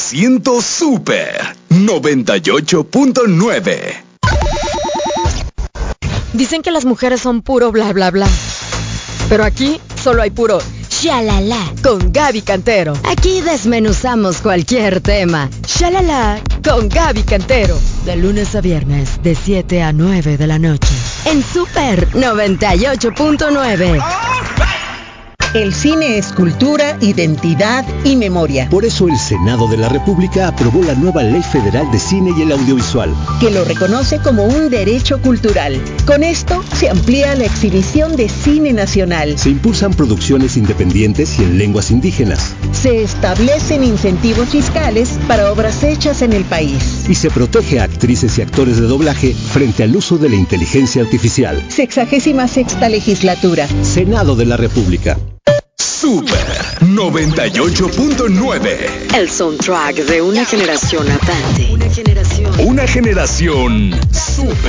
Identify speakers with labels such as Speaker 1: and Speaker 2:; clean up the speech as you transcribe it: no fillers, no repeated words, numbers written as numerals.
Speaker 1: siento súper 98.9.
Speaker 2: Dicen que las mujeres son puro bla bla bla, pero aquí solo hay puro shalala con Gaby Cantero. Aquí desmenuzamos cualquier tema. Shalala con Gaby Cantero. De lunes a viernes, de 7 a 9 de la noche. En Super 98.9.
Speaker 3: El cine es cultura, identidad y memoria.
Speaker 4: Por eso el Senado de la República aprobó la nueva Ley Federal de Cine y el Audiovisual,
Speaker 3: que lo reconoce como un derecho cultural. Con esto se amplía la exhibición de cine nacional.
Speaker 4: Se impulsan producciones independientes y en lenguas indígenas.
Speaker 3: Se establecen incentivos fiscales para obras hechas en el país.
Speaker 4: Y se protege a actrices y actores de doblaje frente al uso de la inteligencia artificial.
Speaker 3: 66ª legislatura.
Speaker 4: Senado de la República.
Speaker 1: Super 98.9.
Speaker 2: El soundtrack de una generación atante. Una generación
Speaker 1: Super.